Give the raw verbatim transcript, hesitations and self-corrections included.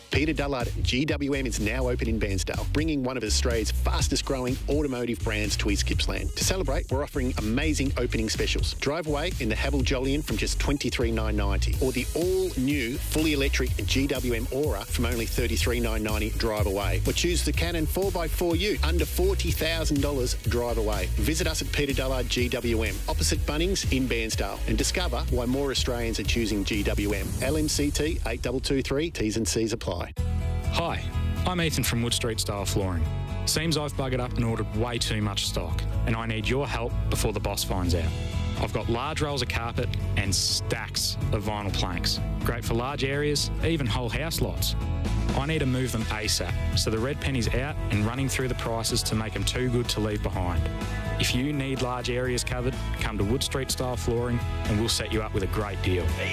Peter Dullard G W M is now open in Bairnsdale, bringing one of Australia's fastest growing automotive brands to East Gippsland. To celebrate, we're offering amazing opening specials. Drive away in the Haval Jolyon from just twenty-three thousand nine hundred ninety dollars, or the all-new fully electric G W M Aura from only thirty-three thousand nine hundred ninety dollars drive away. Or choose the Canon four by four U under forty thousand dollars drive away. Visit us at Peter Dullard G W M, opposite Bunnings in Bairnsdale, and discover why more Australians are choosing G W M. L M C T eight two two three, T's and C's apply. Hi, I'm Ethan from Wood Street Style Flooring. Seems I've buggered up and ordered way too much stock, and I need your help before the boss finds out. I've got large rolls of carpet and stacks of vinyl planks. Great for large areas, even whole house lots. I need to move them ASAP, so the red penny's out and running through the prices to make them too good to leave behind. If you need large areas covered, come to Wood Street Style Flooring and we'll set you up with a great deal.